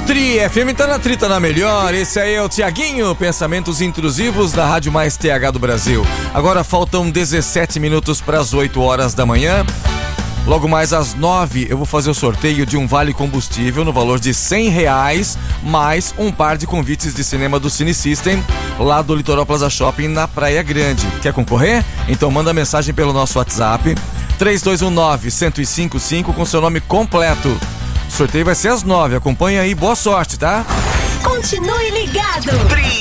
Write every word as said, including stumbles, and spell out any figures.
Tri, F M tá na trita na melhor. Esse aí é o Tiaguinho, pensamentos intrusivos da Rádio Mais T H do Brasil. Agora faltam dezessete minutos para as oito horas da manhã. Logo mais às nove eu vou fazer o sorteio de um vale combustível no valor de cem reais, mais um par de convites de cinema do Cine System, lá do Litoral Plaza Shopping, na Praia Grande. Quer concorrer? Então manda mensagem pelo nosso WhatsApp três dois um nove, um zero cinco cinco com seu nome completo. O sorteio vai ser às nove, acompanha aí, boa sorte, tá? Continue ligado.